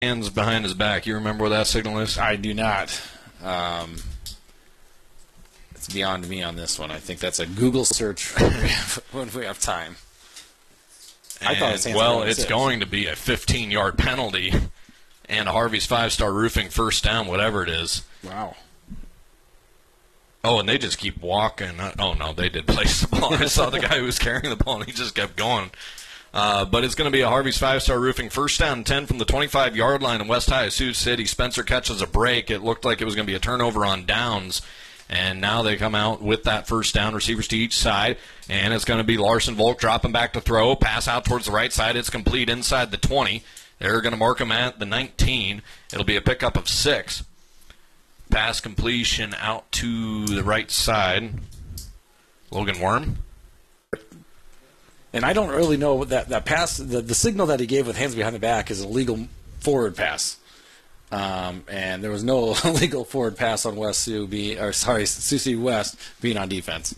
hands behind his back. You remember what that signal is? I do not. It's beyond me on this one. I think that's a Google search when we have time. I thought it's going to be a 15-yard penalty and a Harvey's 5-Star Roofing first down, whatever it is. Wow. Oh, and they just keep walking. Oh, no, they did place the ball. I saw the guy who was carrying the ball, and he just kept going. But it's going to be a Harvey's 5-Star Roofing first down and 10 from the 25-yard line in West High Sioux City. Spencer catches a break. It looked like it was going to be a turnover on downs. And now they come out with that first down, receivers to each side. And it's going to be Larson Volk dropping back to throw. Pass out towards the right side. It's complete inside the 20. They're going to mark him at the 19. It'll be a pickup of 6. Pass completion out to the right side. Logan Worm. And I don't really know what that pass, the signal that he gave with hands behind the back is a legal forward pass. And there was no legal forward pass on Sioux City West being on defense.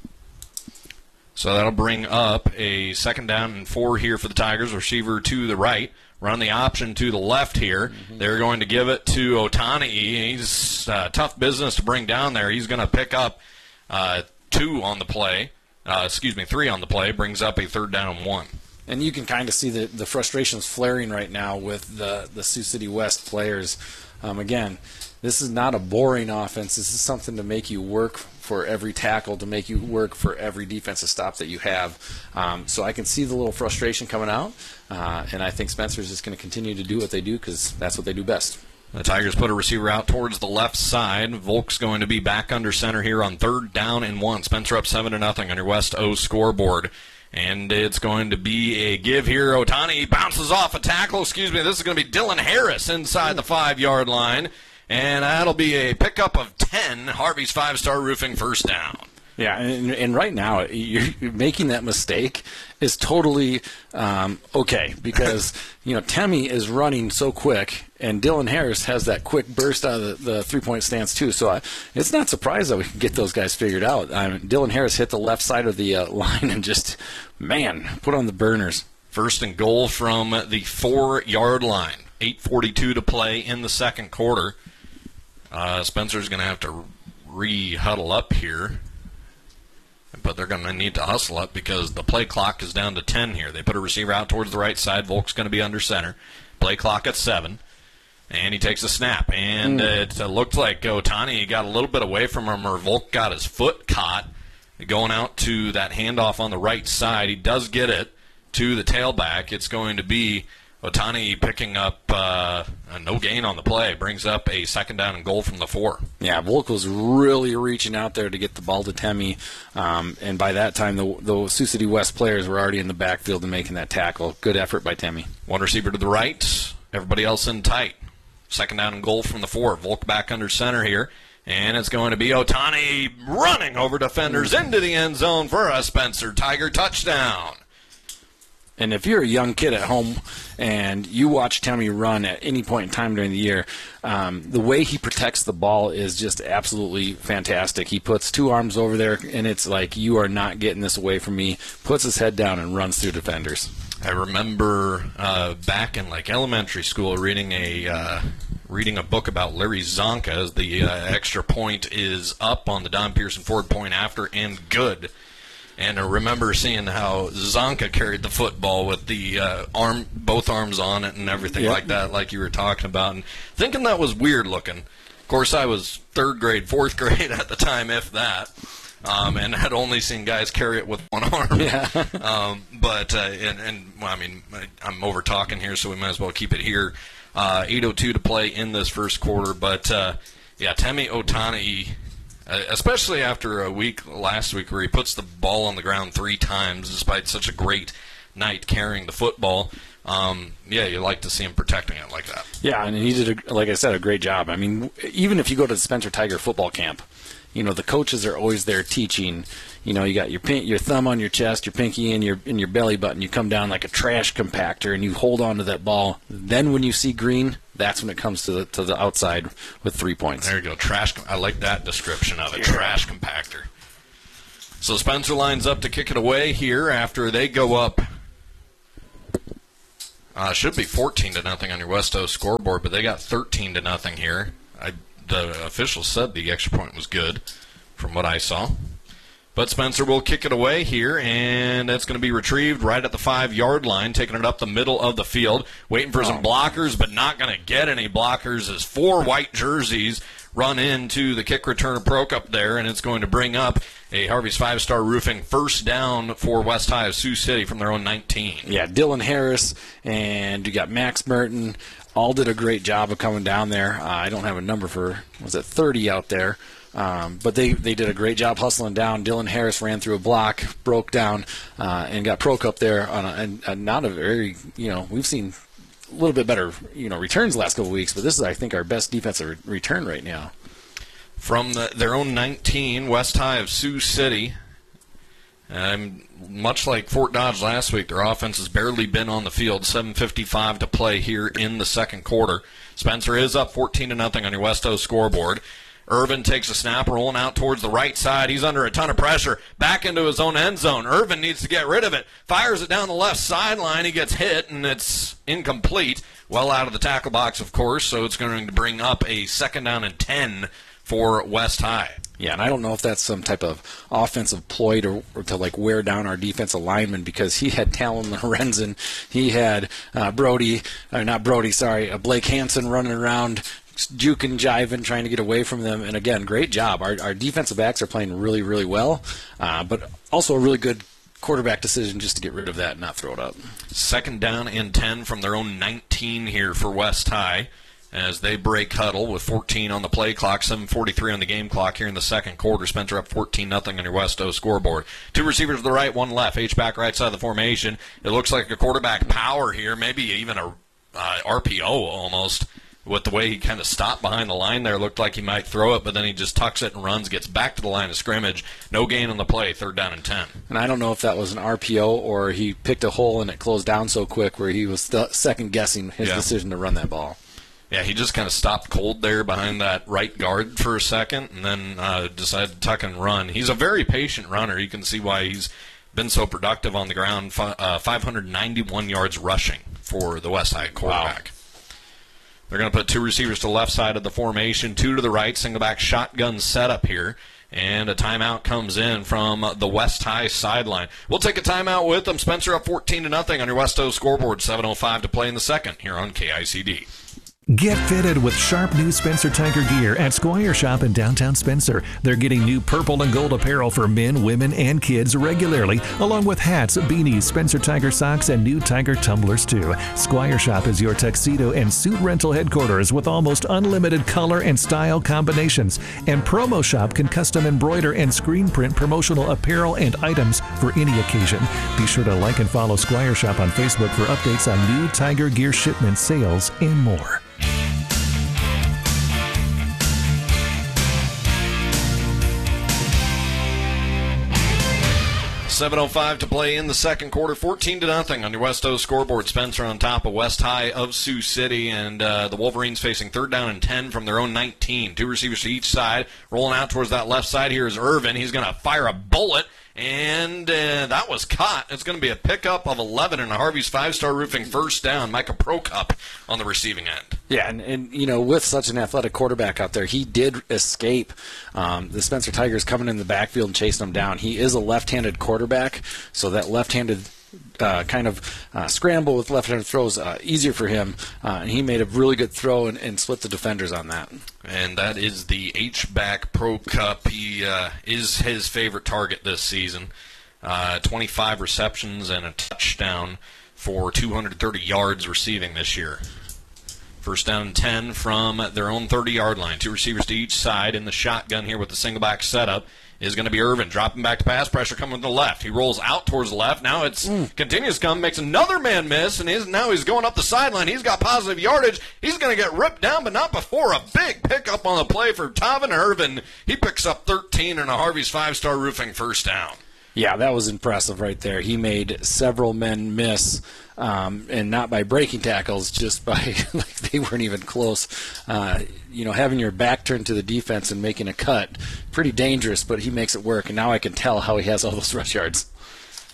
So that'll bring up a second down and 4 here for the Tigers. Receiver to the right. Run the option to the left here. Mm-hmm. They're going to give it to Otani. He's tough business to bring down there. He's going to pick up 3 on the play. Brings up a third down and 1. And you can kind of see the frustrations flaring right now with the Sioux City West players. Again, this is not a boring offense. This is something to make you work for every tackle, to make you work for every defensive stop that you have. So I can see the little frustration coming out, and I think Spencer's just going to continue to do what they do because that's what they do best. The Tigers put a receiver out towards the left side. Volk's going to be back under center here on third down and 1. Spencer up 7-0 on your West O scoreboard. And it's going to be a give here. Otani bounces off a tackle. This is going to be Dylan Harris inside the 5-yard line. And that'll be a pickup of 10. Harvey's 5-Star Roofing first down. Yeah, and right now, you're making that mistake is totally okay because, Temi is running so quick, and Dylan Harris has that quick burst out of the three-point stance, too. So it's not surprised that we can get those guys figured out. Dylan Harris hit the left side of the line and just, put on the burners. First and goal from the 4-yard line. 8:42 to play in the second quarter. Spencer's going to have to re-huddle up here. But they're going to need to hustle up because the play clock is down to 10 here. They put a receiver out towards the right side. Volk's going to be under center. Play clock at 7. And he takes a snap. And it looked like Otani got a little bit away from him, or Volk got his foot caught going out to that handoff on the right side. He does get it to the tailback. It's going to be Otani picking up a no gain on the play. Brings up a second down and goal from the 4. Yeah, Volk was really reaching out there to get the ball to Temi. And by that time, the Sioux City West players were already in the backfield and making that tackle. Good effort by Temi. One receiver to the right. Everybody else in tight. Second down and goal from the 4. Volk back under center here. And it's going to be Otani running over defenders into the end zone for a Spencer Tiger touchdown. And if you're a young kid at home and you watch Temi run at any point in time during the year, the way he protects the ball is just absolutely fantastic. He puts 2 arms over there, and it's like, you are not getting this away from me. Puts his head down and runs through defenders. I remember back in elementary school reading a book about Larry Zonka as the extra point is up on the Don Pearson Ford point after and good. And I remember seeing how Zonka carried the football with the both arms on it and everything like that, like you were talking about, and thinking that was weird looking. Of course, I was 3rd grade, 4th grade at the time, if that, and had only seen guys carry it with one arm. Yeah. I'm over talking here, so we might as well keep it here. 8:02 to play in this first quarter, but Temi Otani. Especially after a week last week where he puts the ball on the ground 3 times despite such a great night carrying the football. You like to see him protecting it like that. Yeah, and he did, like I said, a great job. I mean, even if you go to the Spencer Tiger football camp, the coaches are always there teaching. You got your thumb on your chest, your pinky in your belly button. You come down like a trash compactor, and you hold on to that ball. Then when you see green, that's when it comes to the outside with 3 points. There you go, trash. I like that description of it, trash compactor. So Spencer lines up to kick it away here after they go up Should be 14-0 on your Westo scoreboard, but they got 13-0 here. The officials said the extra point was good, from what I saw. But Spencer will kick it away here, and it's going to be retrieved right at the 5-yard line, taking it up the middle of the field, waiting for some blockers, but not going to get any blockers as 4 white jerseys run into the kick returner Prokop there, and it's going to bring up a Harvey's 5-Star Roofing first down for West High of Sioux City from their own 19. Yeah, Dylan Harris and you got Max Merton all did a great job of coming down there. I don't have a number for, was it 30 out there? But they did a great job hustling down. Dylan Harris ran through a block, broke down, and got Prokop there on a not a very, we've seen a little bit better, returns the last couple of weeks, but this is, I think, our best defensive return right now. From their own 19, West High of Sioux City. Much like Fort Dodge last week, their offense has barely been on the field. 7:55 to play here in the second quarter. Spencer is up 14-0 on your Westo scoreboard. Irvin takes a snap, rolling out towards the right side. He's under a ton of pressure. Back into his own end zone. Irvin needs to get rid of it. Fires it down the left sideline. He gets hit, and it's incomplete. Well out of the tackle box, of course, so it's going to bring up a 2nd down and 10 for West High. Yeah, and I don't know if that's some type of offensive ploy to wear down our defensive lineman, because he had Talon Lorenzen, he had Blake Hansen running around, juking, jiving, trying to get away from them. And again, great job. Our defensive backs are playing really, really well, but also a really good quarterback decision just to get rid of that and not throw it up. 2nd down and 10 from their own 19 here for West High, as they break huddle with 14 on the play clock, 7:43 on the game clock here in the second quarter. Spencer up 14-0 on your Westo scoreboard. 2 receivers to the right, 1 left. H-back right side of the formation. It looks like a quarterback power here, maybe even a RPO almost, with the way he kind of stopped behind the line there. Looked like he might throw it, but then he just tucks it and runs, gets back to the line of scrimmage. No gain on the play, 3rd down and 10. And I don't know if that was an RPO or he picked a hole and it closed down so quick where he was second-guessing his decision to run that ball. Yeah, he just kind of stopped cold there behind that right guard for a second and then decided to tuck and run. He's a very patient runner. You can see why he's been so productive on the ground. 591 yards rushing for the West High quarterback. Wow. They're going to put 2 receivers to the left side of the formation, 2 to the right, single back shotgun setup here. And a timeout comes in from the West High sideline. We'll take a timeout with them. Spencer up 14-0 on your Westo scoreboard. 7:05 to play in the second here on KICD. Get fitted with sharp new Spencer Tiger gear at Squire Shop in downtown Spencer. They're getting new purple and gold apparel for men, women, and kids regularly, along with hats, beanies, Spencer Tiger socks, and new Tiger tumblers too. Squire Shop is your tuxedo and suit rental headquarters with almost unlimited color and style combinations. And Promo Shop can custom embroider and screen print promotional apparel and items for any occasion. Be sure to like and follow Squire Shop on Facebook for updates on new Tiger gear shipments, sales, and more. 7:05 to play in the second quarter. 14-0 on your Westo scoreboard. Spencer on top of West High of Sioux City, and the Wolverines facing 3rd down and 10 from their own 19. 2 receivers to each side. Rolling out towards that left side here is Irvin. He's going to fire a bullet, and that was caught. It's going to be a pickup of 11 and a Harvey's 5-Star Roofing first down. Micah Prokop on the receiving end. Yeah, and with such an athletic quarterback out there, he did escape the Spencer Tigers coming in the backfield and chasing him down. He is a left-handed quarterback, so that left-handed scramble with left-handed throws easier for him, and he made a really good throw and split the defenders on that. And that is the H-back Prokop. He is his favorite target this season. 25 receptions and a touchdown for 230 yards receiving this year. First down and 10 from their own 30-yard line. 2 receivers to each side in the shotgun here with the single back setup is going to be Irvin. Dropping back to pass, pressure coming to the left. He rolls out towards the left. Now it's continues to come, makes another man miss, and now he's going up the sideline. He's got positive yardage. He's going to get ripped down, but not before a big pickup on the play for Tavin Irvin. He picks up 13 and a Harvey's 5-Star Roofing first down. Yeah, that was impressive right there. He made several men miss, and not by breaking tackles, just by they weren't even close. Having your back turned to the defense and making a cut, pretty dangerous, but he makes it work, and now I can tell how he has all those rush yards.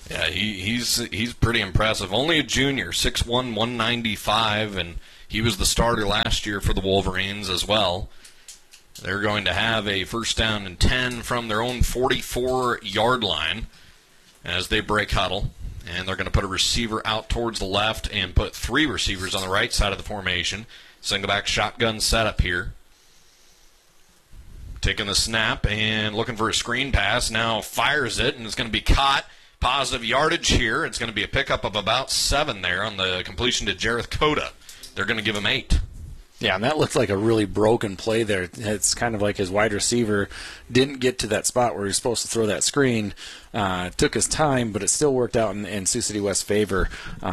Yeah, he's pretty impressive. Only a junior, 6'1", 195, and he was the starter last year for the Wolverines as well. They're going to have a first down and 10 from their own 44-yard line as they break huddle. And they're going to put a receiver out towards the left and put 3 receivers on the right side of the formation. Single back shotgun setup here. Taking the snap and looking for a screen pass. Now fires it, and it's going to be caught. Positive yardage here. It's going to be a pickup of about 7 there on the completion to Jareth Cota. They're going to give him 8. Yeah, and that looked like a really broken play there. It's kind of like his wide receiver didn't get to that spot where he was supposed to throw that screen. Took his time, but it still worked out in Sioux City West's favor.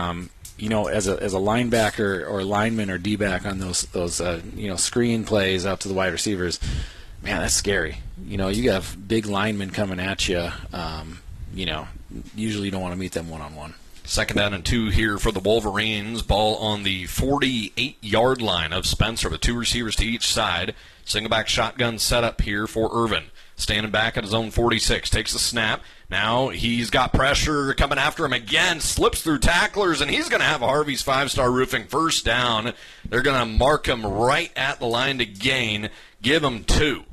As a linebacker or lineman or D-back on those screen plays out to the wide receivers, man, that's scary. You have big linemen coming at you. Usually you don't want to meet them one-on-one. Second down and 2 here for the Wolverines. Ball on the 48-yard line of Spencer with 2 receivers to each side. Single back shotgun setup here for Irvin. Standing back at his own 46. Takes the snap. Now he's got pressure coming after him again. Slips through tacklers, and he's going to have a Harvey's 5-Star Roofing first down. They're going to mark him right at the line to gain. Give him 2.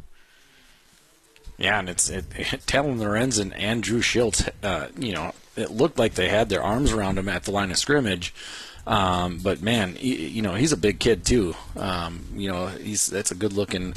Yeah, and it's Talon Lorenzen and Drew Schiltz, it looked like they had their arms around him at the line of scrimmage. But, man, he's a big kid, too. That's a good-looking,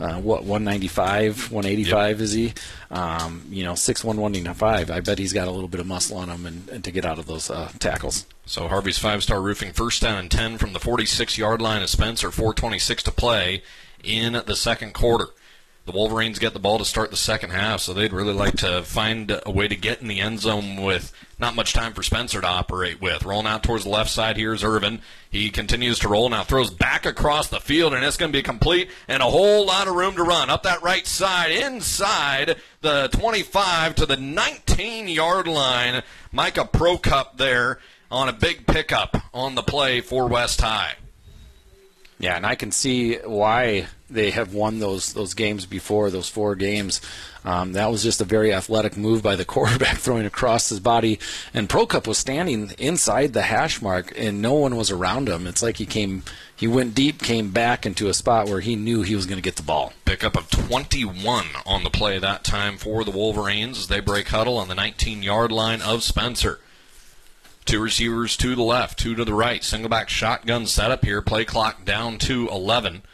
195, 185 is he? 6'1", 195. I bet he's got a little bit of muscle on him and to get out of those tackles. So Harvey's 5-Star Roofing first down and 10 from the 46-yard line of Spencer, 4:26 to play in the second quarter. The Wolverines get the ball to start the second half, so they'd really like to find a way to get in the end zone with not much time for Spencer to operate with. Rolling out towards the left side, here's Irvin. He continues to roll, now throws back across the field, and it's going to be complete and a whole lot of room to run. Up that right side, inside the 25 to the 19-yard line. Micah Prokup there on a big pickup on the play for West High. Yeah, and I can see why they have won those games before, those 4 games. That was just a very athletic move by the quarterback throwing across his body. And Prokup was standing inside the hash mark, and no one was around him. It's like he went deep, came back into a spot where he knew he was going to get the ball. Pickup of 21 on the play that time for the Wolverines as they break huddle on the 19-yard line of Spencer. 2 receivers to the left, 2 to the right. Single back shotgun setup here. Play clock down to 11.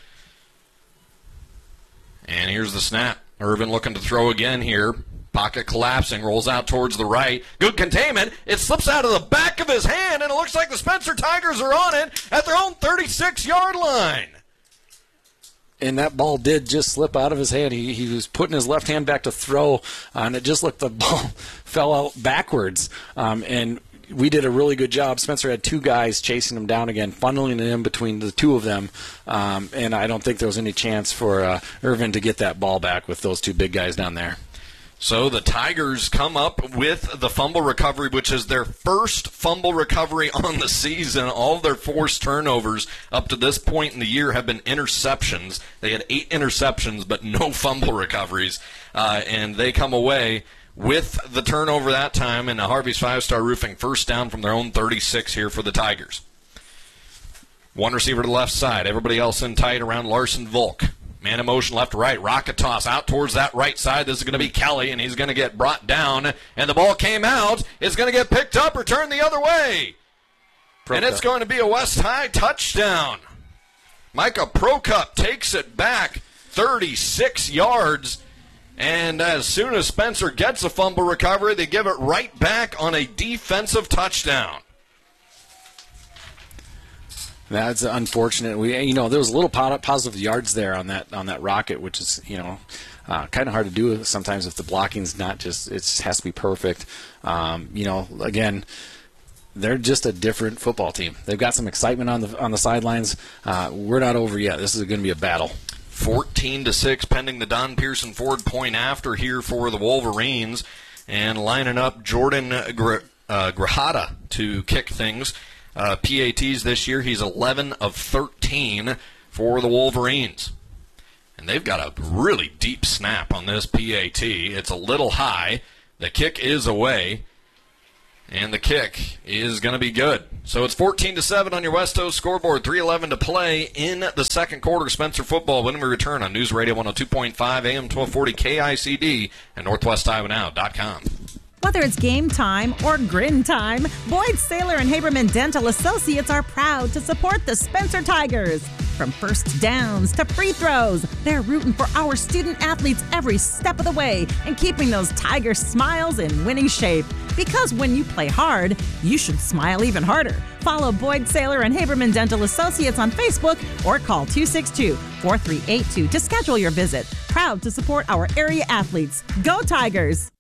And here's the snap. Irvin looking to throw again here. Pocket collapsing, rolls out towards the right. Good containment. It slips out of the back of his hand, and it looks like the Spencer Tigers are on it at their own 36-yard line. And that ball did just slip out of his hand. He was putting his left hand back to throw, and it just looked the ball fell out backwards. And we did a really good job. Spencer had 2 guys chasing him down again, funneling it in between the 2 of them, and I don't think there was any chance for Irvin to get that ball back with those 2 big guys down there. So the Tigers come up with the fumble recovery, which is their first fumble recovery on the season. All of their forced turnovers up to this point in the year have been interceptions. They had 8 interceptions, but no fumble recoveries, and they come away with the turnover that time, and Harvey's 5-Star Roofing first down from their own 36 here for the Tigers. 1 receiver to the left side. Everybody else in tight around Larson Volk. Man in motion left to right. Rocket toss out towards that right side. This is going to be Kelly, and he's going to get brought down. And the ball came out. It's going to get picked up or turned the other way. And it's going to be a West High touchdown. Micah Prokup takes it back 36 yards. And as soon as Spencer gets a fumble recovery, they give it right back on a defensive touchdown. That's unfortunate. There was a little positive yards there on that rocket, which is kind of hard to do sometimes if the blocking's not just, it just has to be perfect. Again, they're just a different football team. They've got some excitement on the sidelines. We're not over yet. This is going to be a battle. 14-6 pending the Don Pearson Ford point after here for the Wolverines, and lining up Jordan Grajada to kick things. PATs this year, he's 11 of 13 for the Wolverines. And they've got a really deep snap on this PAT. It's a little high. The kick is away. And the kick is going to be good. So it's 14-7 on your Westo scoreboard. 3:11 to play in the second quarter. Spencer football when we return on News Radio 102.5 AM 1240 KICD and NorthwestIowanow.com. Whether it's game time or grin time, Boyd Saylor and Haberman Dental Associates are proud to support the Spencer Tigers. From first downs to free throws, they're rooting for our student athletes every step of the way and keeping those Tiger smiles in winning shape. Because when you play hard, you should smile even harder. Follow Boyd Saylor and Haberman Dental Associates on Facebook or call 262-4382 to schedule your visit. Proud to support our area athletes. Go Tigers!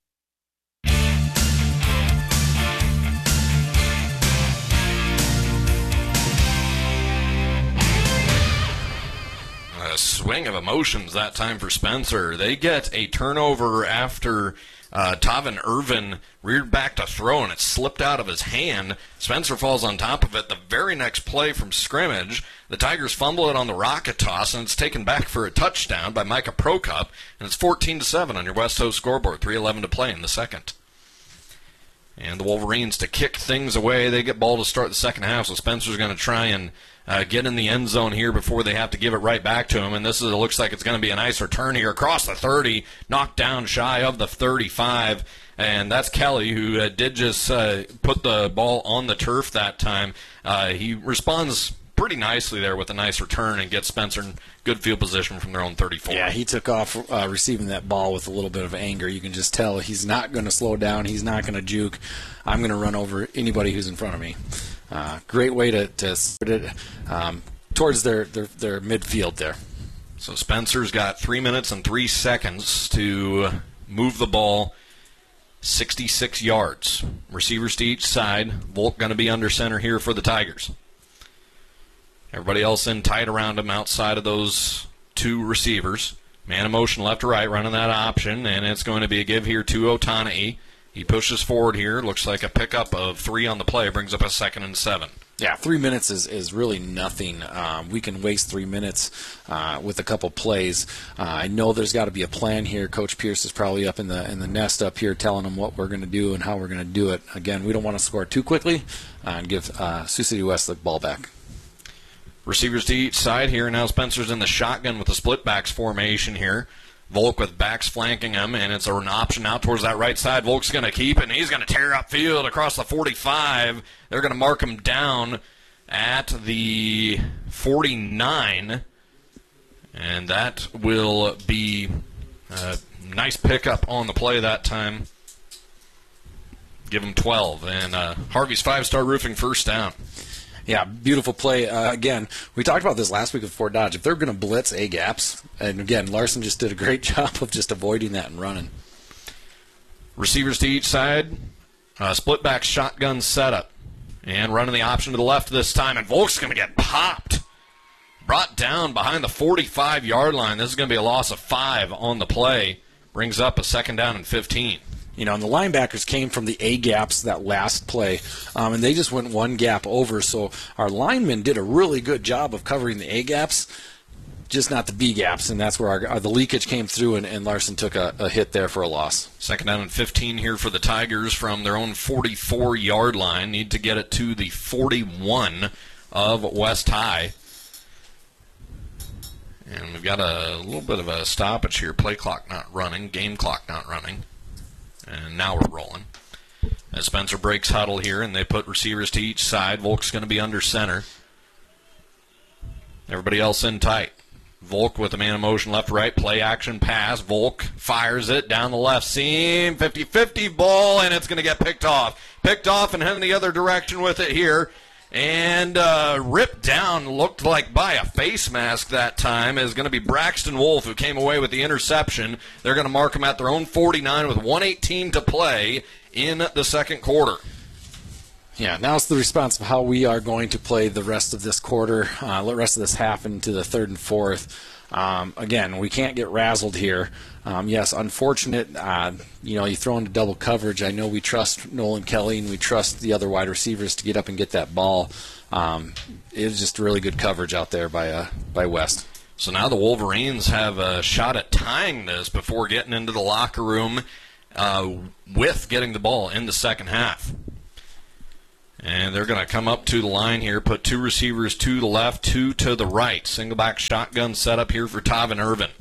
A swing of emotions that time for Spencer. They get a turnover after Tavin Irvin reared back to throw, and it slipped out of his hand. Spencer falls on top of it. The very next play from scrimmage, the Tigers fumble it on the rocket toss, and it's taken back for a touchdown by Micah Prokop, and it's 14-7 on your Westo scoreboard. 3:11 to play in the second. And the Wolverines to kick things away. They get ball to start the second half, so Spencer's going to try and get in the end zone here before they have to give it right back to him. And this is, it looks like it's going to be a nice return here across the 30, knocked down shy of the 35. And that's Kelly, who did just put the ball on the turf that time. He responds pretty nicely there with a nice return and gets Spencer in good field position from their own 34. Yeah, he took off receiving that ball with a little bit of anger. You can just tell he's not going to slow down. He's not going to juke. I'm going to run over anybody who's in front of me. Great way to split it towards their midfield there. So Spencer's got 3 minutes and 3 seconds to move the ball 66 yards. Receivers to each side. Volk going to be under center here for the Tigers. Everybody else in tight around him outside of those two receivers. Man in motion left to right, running that option, and it's going to be a give here to Otana'i. He pushes forward here. Looks like a pickup of 3 on the play. Brings up a 2nd and 7. Yeah, 3 minutes is really nothing. We can waste 3 minutes with a couple plays. I know there's got to be a plan here. Coach Pierce is probably up in the nest up here telling them what we're going to do and how we're going to do it. Again, we don't want to score too quickly and give Sioux City West the ball back. Receivers to each side here. Now Spencer's in the shotgun with the split backs formation here. Volk with backs flanking him, and it's an option out towards that right side. Volk's going to keep it, and he's going to tear upfield across the 45. They're going to mark him down at the 49, and that will be a nice pickup on the play that time. Give him 12, and Harvey's 5-Star Roofing first down. Yeah, beautiful play. Again, we talked about this last week with Fort Dodge. If they're going to blitz A-gaps, and again, Larson just did a great job of just avoiding that and running. Receivers to each side. Split back shotgun setup. And running the option to the left this time, and Volk's going to get popped. Brought down behind the 45-yard line. This is going to be a loss of 5 on the play. Brings up a 2nd down and 15. You know, and the linebackers came from the A-gaps that last play, and they just went one gap over. So our linemen did a really good job of covering the A-gaps, just not the B-gaps, and that's where the leakage came through, and Larson took a hit there for a loss. 2nd down and 15 here for the Tigers from their own 44-yard line. Need to get it to the 41 of West High. And we've got a little bit of a stoppage here. Play clock not running, game clock not running. And now we're rolling. As Spencer breaks huddle here, and they put receivers to each side. Volk's going to be under center. Everybody else in tight. Volk with a man in motion left, right, play action pass. Volk fires it down the left seam. 50-50 ball, and it's going to get picked off. Picked off and heading the other direction with it here. And ripped down, looked like by a face mask that time, is going to be Braxton Wolf, who came away with the interception. They're going to mark him at their own 49 with 1:18 to play in the second quarter. Yeah, now it's the response of how we are going to play the rest of this quarter, the rest of this half into the third and fourth. Again, we can't get razzled here. Yes, unfortunate, you throw into double coverage. I know we trust Nolan Kelly and we trust the other wide receivers to get up and get that ball. It was just really good coverage out there by West. So now the Wolverines have a shot at tying this before getting into the locker room with getting the ball in the second half. And they're going to come up to the line here, put 2 receivers to the left, 2 to the right. Single back shotgun set up here for Tavin Irvin.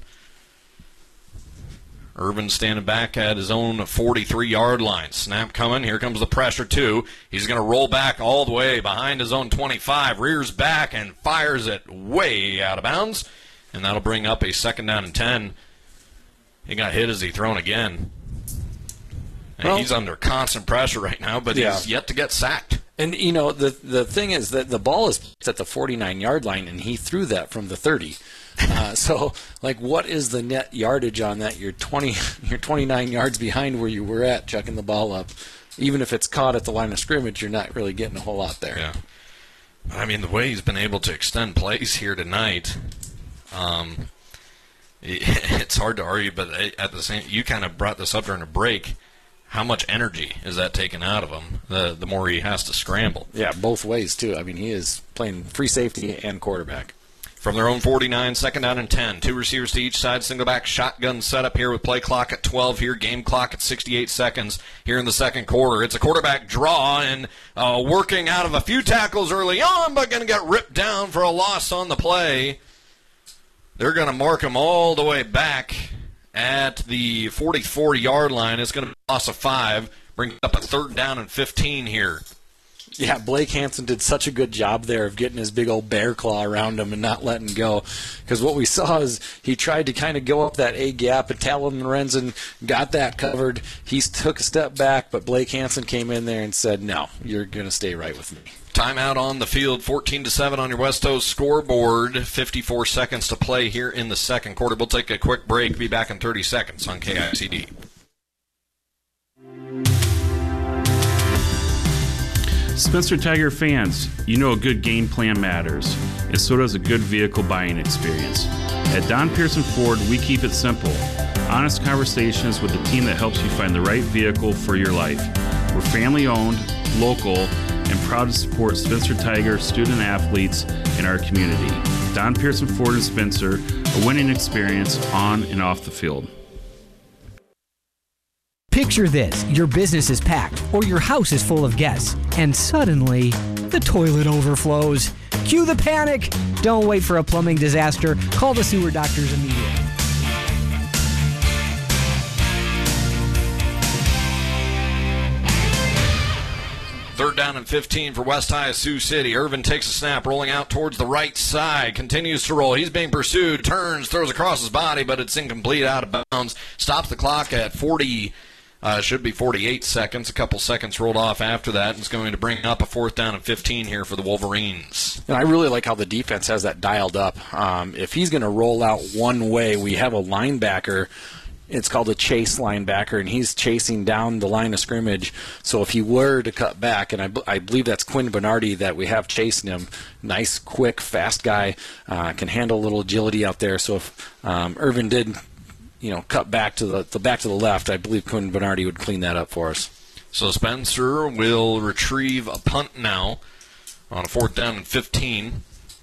Irvin standing back at his own 43-yard line. Snap coming. Here comes the pressure, too. He's going to roll back all the way behind his own 25, rears back and fires it way out of bounds. And that'll bring up a 2nd down and 10. He got hit as he thrown again. And he's under constant pressure right now, but he's yet to get sacked. And, you know, the thing is that the ball is at the 49-yard line, and he threw that from the 30. So, like, what is the net yardage on that? You're 29 yards behind where you were at chucking the ball up. Even if it's caught at the line of scrimmage, you're not really getting a whole lot there. Yeah. I mean, the way he's been able to extend plays here tonight, it's hard to argue, but at the same, you kind of brought this up during a break. How much energy is that taken out of him, the more he has to scramble? Yeah, both ways, too. I mean, he is playing free safety and quarterback. From their own 49, 2nd down and 10. 2 receivers to each side, single back shotgun setup here with play clock at 12 here, game clock at 68 seconds here in the second quarter. It's a quarterback draw and working out of a few tackles early on, but going to get ripped down for a loss on the play. They're going to mark him all the way back at the 44-yard line. It's going to be a loss of 5, bring up a 3rd down and 15 here. Yeah, Blake Hansen did such a good job there of getting his big old bear claw around him and not letting go. Because what we saw is he tried to kind of go up that A gap, and Talon Lorenzen got that covered. He took a step back, but Blake Hansen came in there and said, no, you're going to stay right with me. Timeout on the field, 14-7 on your West Coast scoreboard. 54 seconds to play here in the second quarter. We'll take a quick break. Be back in 30 seconds on KICD. Spencer Tiger fans, you know a good game plan matters, and so does a good vehicle buying experience. At Don Pearson Ford, we keep it simple. Honest conversations with the team that helps you find the right vehicle for your life. We're family-owned, local, and proud to support Spencer Tiger student athletes in our community. Don Pearson Ford and Spencer, a winning experience on and off the field. Picture this, your business is packed or your house is full of guests, and suddenly the toilet overflows. Cue the panic! Don't wait for a plumbing disaster. Call the sewer doctors immediately. Third down and 15 for West High Sioux City. Irvin takes a snap, rolling out towards the right side. Continues to roll. He's being pursued. Turns, throws across his body, but it's incomplete, out of bounds. Stops the clock at 40. Should be 48 seconds. A couple seconds rolled off after that. And it's going to bring up a 4th down and 15 here for the Wolverines. And I really like how the defense has that dialed up. If he's going to roll out one way, we have a linebacker. It's called a chase linebacker, and he's chasing down the line of scrimmage. So if he were to cut back, and I believe that's Quinn Bernardi that we have chasing him, nice, quick, fast guy, can handle a little agility out there. So if Irvin did, cut back to the left, I believe Quinn Bernardi would clean that up for us. So Spencer will retrieve a punt now on a 4th down and 15.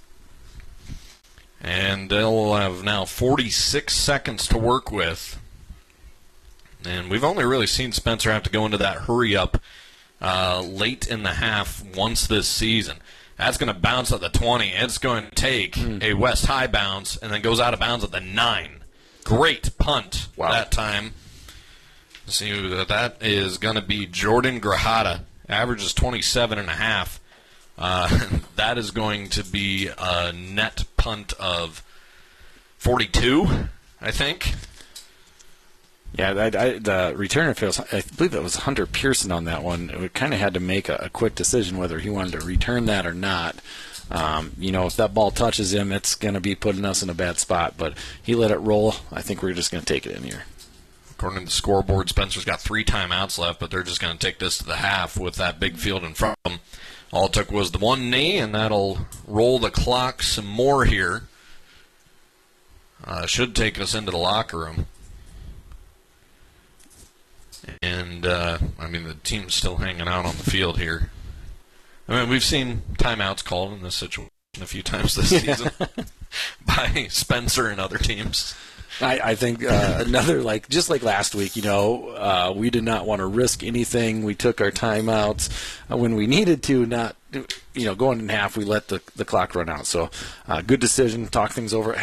And they'll have now 46 seconds to work with. And we've only really seen Spencer have to go into that hurry-up late in the half once this season. That's going to bounce at the 20. It's going to take a West High bounce and then goes out of bounds at the 9. Great punt that time. Let's see, that is going to be Jordan Grajada. Averages 27.5. That is going to be a net punt of 42, I think. Yeah, the returner feels. I believe that was Hunter Pearson on that one. We kind of had to make a quick decision whether he wanted to return that or not. If that ball touches him, it's going to be putting us in a bad spot. But he let it roll. I think we're just going to take it in here. According to the scoreboard, Spencer's got 3 timeouts left, but they're just going to take this to the half with that big field in front of them. All it took was the one knee, and that'll roll the clock some more here. Should take us into the locker room. And, the team's still hanging out on the field here. We've seen timeouts called in this situation a few times this season by Spencer and other teams. I think another, just like last week, we did not want to risk anything. We took our timeouts when we needed to, not, going in half, we let the clock run out. So good decision, talk things over at